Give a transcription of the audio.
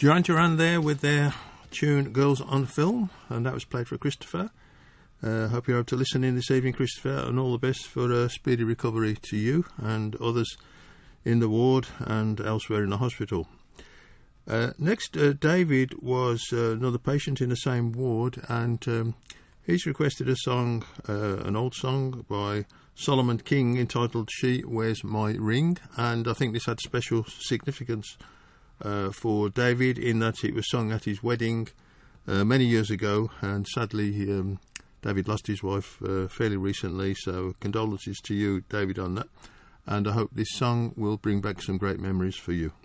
Duran Duran there with their tune Girls on Film, and that was played for Christopher. Hope you're able to listen in this evening, Christopher, and all the best for a speedy recovery to you and others in the ward and elsewhere in the hospital. Next, David was another patient in the same ward, and he's requested a song, an old song by Solomon King entitled She Wears My Ring, and I think this had special significance for David in that it was sung at his wedding many years ago, and sadly David lost his wife fairly recently, so condolences to you, David, on that, and I hope this song will bring back some great memories for you.